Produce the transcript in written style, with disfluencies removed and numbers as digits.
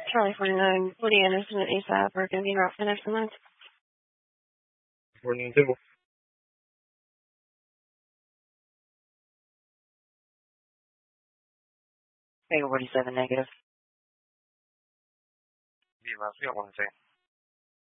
Charlie 49, Woody Anderson and ASAP are going to be route finished in that. 42. Tango 47 negative. Be last, we got 1 second.